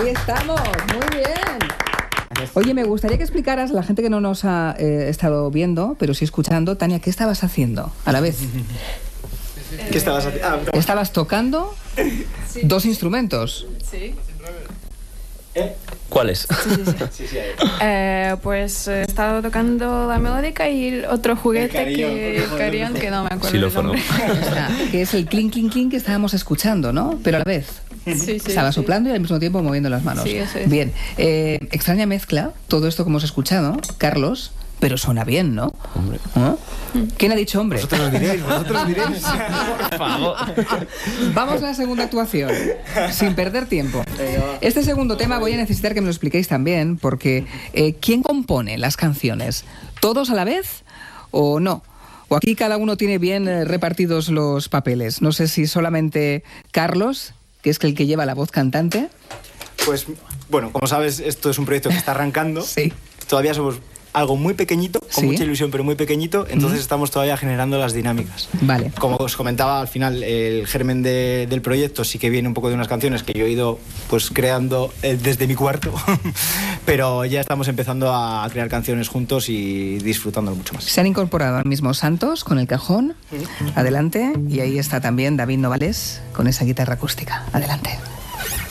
Ahí estamos, muy bien. Oye, me gustaría que explicaras a la gente que no nos ha estado viendo, pero sí escuchando, Tania, ¿qué estabas haciendo a la vez? ¿Qué estabas haciendo? Estabas tocando dos instrumentos. Sí. ¿Cuáles? Pues he estado tocando la melódica y el otro juguete que no me acuerdo Xilófono. el nombre. O sea, que es el clink, clink, clink que estábamos escuchando, ¿no? Pero a la vez. Sí, Estaba soplando y al mismo tiempo moviendo las manos. Sí, eso es. Bien. Extraña mezcla, todo esto que hemos escuchado, Carlos, pero suena bien, ¿no? Hombre. ¿Ah? ¿Quién ha dicho hombre? Vosotros diréis. Por favor. Vamos a la segunda actuación, sin perder tiempo. Este segundo tema voy a necesitar que me lo expliquéis también, porque ¿quién compone las canciones? ¿Todos a la vez o no? ¿O aquí cada uno tiene bien repartidos los papeles? No sé si solamente Carlos, que es el que lleva la voz cantante. Pues, bueno, como sabes, esto es un proyecto que está arrancando. Sí. Todavía somos algo muy pequeñito, con Sí. mucha ilusión, pero muy pequeñito. Entonces estamos todavía generando las dinámicas. Vale. Como os comentaba, al final, el germen del proyecto sí que viene un poco de unas canciones que yo he ido pues creando desde mi cuarto. Pero ya estamos empezando a crear canciones juntos y disfrutándolo mucho más. Se han incorporado al mismo Santos con el cajón. Adelante. Y ahí está también David Novales con esa guitarra acústica. Adelante.